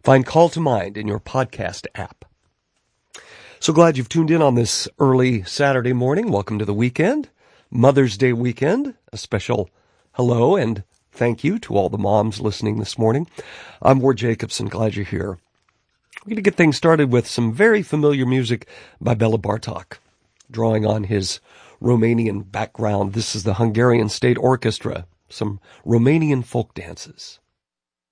Find Call to Mind in your podcast app. So glad you've tuned in on this early Saturday morning. Welcome to the weekend, Mother's Day weekend. A special hello and thank you to all the moms listening this morning. I'm Ward Jacobson. Glad you're here. We're going to get things started with some very familiar music by Bela Bartok, drawing on his Romanian background. This is the Hungarian State Orchestra, some Romanian folk dances.